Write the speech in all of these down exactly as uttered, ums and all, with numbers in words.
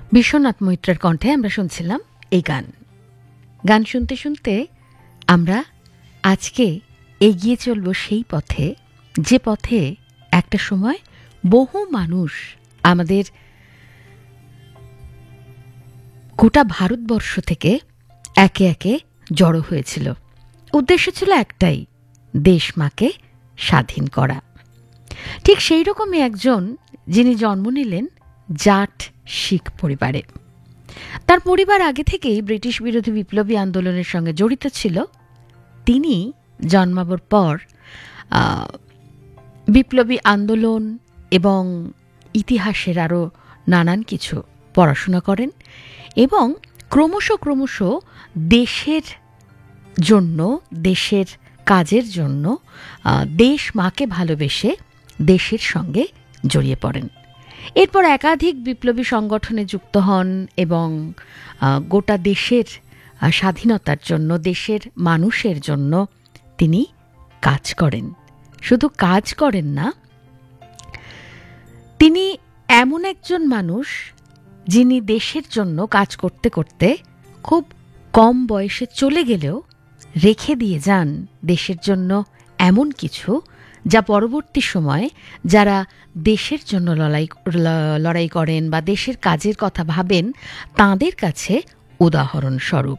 বিশ্বনাথ মৈত্রের কণ্ঠে আমরা শুনছিলাম এই গান। গান শুনতে শুনতে আমরা আজকে এগিয়ে চলব সেই পথে, যে পথে একটা সময় বহু মানুষ আমাদের গোটা ভারতবর্ষ থেকে একে একে জড়ো হয়েছিল। উদ্দেশ্য ছিল একটাই, দেশ মাকে স্বাধীন করা। ঠিক সেই রকমই একজন যিনি জন্ম নিলেন জাট শিখ পরিবারে। তার পরিবার আগে থেকেই ব্রিটিশ বিরোধী বিপ্লবী আন্দোলনের সঙ্গে জড়িত ছিল। তিনি জন্মাবার পর বিপ্লবী আন্দোলন এবং ইতিহাসের আরও নানান কিছু পড়াশোনা করেন এবং ক্রমশ ক্রমশ দেশের জন্য, দেশের কাজের জন্য দেশ মাকে ভালোবেসে দেশের সঙ্গে জড়িয়ে পড়েন। এরপর একাধিক বিপ্লবী সংগঠনে যুক্ত হন এবং গোটা দেশের স্বাধীনতার জন্য, দেশের মানুষের জন্য তিনি কাজ করেন। শুধু কাজ করেন না, তিনি এমন একজন মানুষ যিনি দেশের জন্য কাজ করতে করতে খুব কম বয়সে চলে গেলেও রেখে দিয়ে যান দেশের জন্য এমন কিছু যা পরবর্তী সময়ে যারা দেশের জন্য লড়াই লড়াই করেন বা দেশের কাজের কথা ভাবেন তাঁদের কাছে উদাহরণস্বরূপ।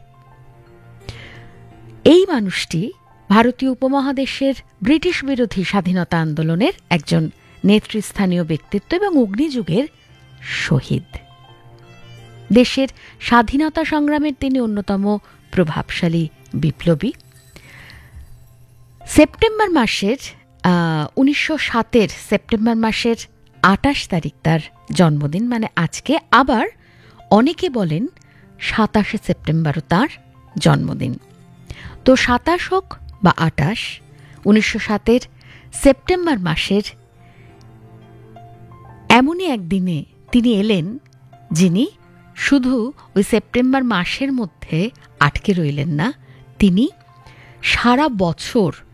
এই মানুষটি ভারতীয় উপমহাদেশের ব্রিটিশ বিরোধী স্বাধীনতা আন্দোলনের একজন নেতৃস্থানীয় ব্যক্তিত্ব এবং অগ্নিযুগের শহীদ। দেশের স্বাধীনতা সংগ্রামের তিনি অন্যতম প্রভাবশালী বিপ্লবী। সেপ্টেম্বর মাসের উনিশশো সাতের সেপ্টেম্বর মাসের আটাশ তারিখ তার জন্মদিন, মানে আজকে। আবার অনেকে বলেন সাতাশে সেপ্টেম্বরও তার জন্মদিন। তো সাতাশ হোক বা আটাশ, উনিশশো সাতের সেপ্টেম্বর মাসের এমনই একদিনে তিনি এলেন যিনি শুধু ওই সেপ্টেম্বর মাসের মধ্যে আটকে রইলেন না, তিনি সারা বছর